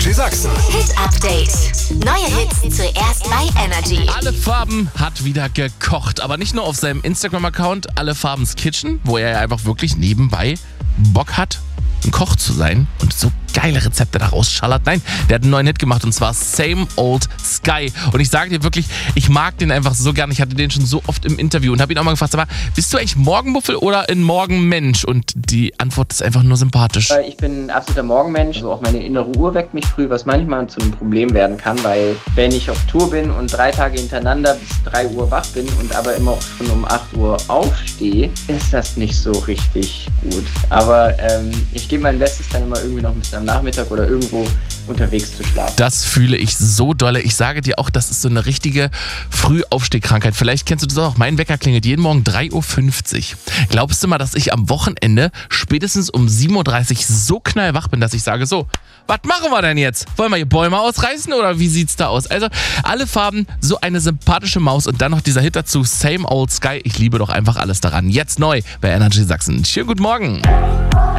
Energy Sachsen. Hit Update. Neue Hits zuerst bei Energy. Alle Farben hat wieder gekocht, aber nicht nur auf seinem Instagram-Account Alle Farbens Kitchen, wo er ja einfach wirklich nebenbei Bock hat, ein Koch zu sein und so geile Rezepte daraus schallert. Nein, der hat einen neuen Hit gemacht und zwar Same Old Sky. Und ich sage dir wirklich, ich mag den einfach so gern. Ich hatte den schon so oft im Interview und habe ihn auch mal gefragt, aber bist du eigentlich Morgenmuffel oder ein Morgenmensch? Und die Antwort ist einfach nur sympathisch. Ich bin ein absoluter Morgenmensch. Also auch meine innere Uhr weckt mich früh, was manchmal zu einem Problem werden kann, weil wenn ich auf Tour bin und 3 Tage hintereinander bis 3 Uhr wach bin und aber immer auch schon um 8 Uhr aufstehe, ist das nicht so richtig gut. Aber ich gebe mein Bestes, dann immer irgendwie noch ein bisschen am Nachmittag oder irgendwo unterwegs zu schlafen. Das fühle ich so dolle. Ich sage dir auch, das ist so eine richtige Frühaufstehkrankheit. Vielleicht kennst du das auch. Mein Wecker klingelt jeden Morgen 3.50 Uhr. Glaubst du mal, dass ich am Wochenende spätestens um 7.30 Uhr so knallwach bin, dass ich sage, so, was machen wir denn jetzt? Wollen wir hier Bäume ausreißen oder wie sieht's da aus? Also Alle Farben, so eine sympathische Maus und dann noch dieser Hit dazu, Same Old Sky. Ich liebe doch einfach alles daran. Jetzt neu bei Energy Sachsen. Schönen guten Morgen.